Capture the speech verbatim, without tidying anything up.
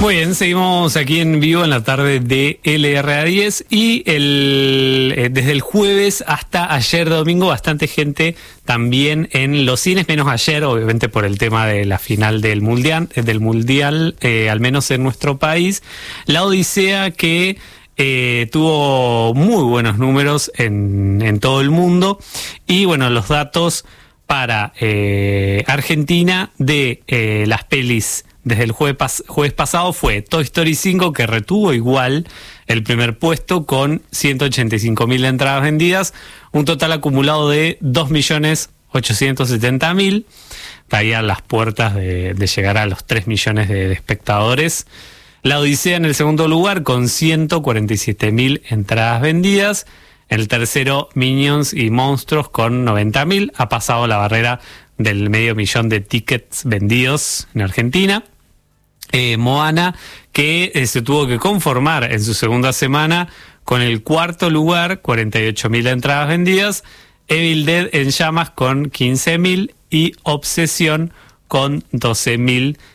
Muy bien, seguimos aquí en vivo en la tarde de L R A diez y el, eh, desde el jueves hasta ayer domingo bastante gente también en los cines, menos ayer obviamente por el tema de la final del mundial, del mundial eh, al menos en nuestro país. La Odisea que eh, tuvo muy buenos números en, en todo el mundo y bueno, los datos para eh, Argentina de eh, las pelis desde el jueves, pas- jueves pasado fue Toy Story cinco, que retuvo igual el primer puesto con ciento ochenta y cinco mil entradas vendidas, un total acumulado de dos millones ochocientos setenta mil, está ahí a las puertas de, de llegar a los tres millones de, de espectadores. La Odisea en el segundo lugar con ciento cuarenta y siete mil entradas vendidas. El tercero, Minions y Monstruos con noventa mil, ha pasado la barrera del medio millón de tickets vendidos en Argentina. Eh, Moana, que eh, se tuvo que conformar en su segunda semana con el cuarto lugar, cuarenta y ocho mil entradas vendidas. Evil Dead en llamas con quince mil y Obsesión con doce mil